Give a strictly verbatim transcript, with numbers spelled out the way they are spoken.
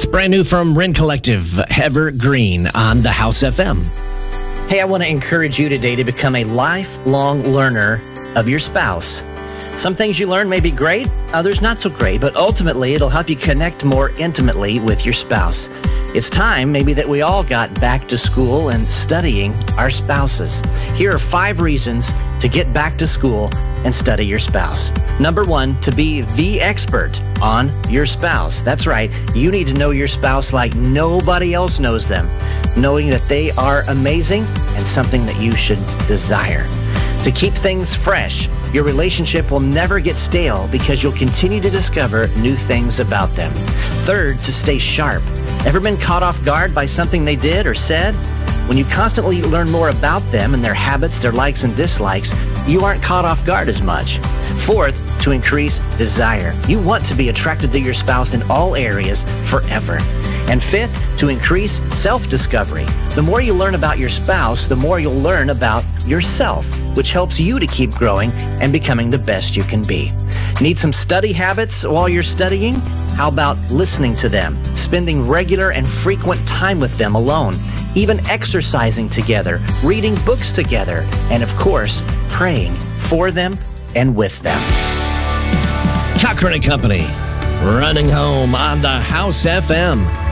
brand new from Ren Collective, Evergreen on the House F M. Hey, I want to encourage you today to become a lifelong learner of your spouse. Some things you learn may be great, others not so great, but ultimately it'll help you connect more intimately with your spouse. It's time maybe that we all got back to school and studying our spouses. Here are five reasons to get back to school and study your spouse. Number one, to be the expert on your spouse. That's right. You need to know your spouse like nobody else knows them, knowing that they are amazing and something that you should desire. To keep things fresh, your relationship will never get stale because you'll continue to discover new things about them. Third, to stay sharp. Ever been caught off guard by something they did or said? When you constantly learn more about them and their habits, their likes and dislikes, you aren't caught off guard as much. Fourth, to increase desire. You want to be attracted to your spouse in all areas forever. And fifth, to increase self-discovery. The more you learn about your spouse, the more you'll learn about yourself, which helps you to keep growing and becoming the best you can be. Need some study habits while you're studying? How about listening to them, spending regular and frequent time with them alone, even exercising together, reading books together, and of course, praying for them and with them. Cochran and Company, running home on the House F M.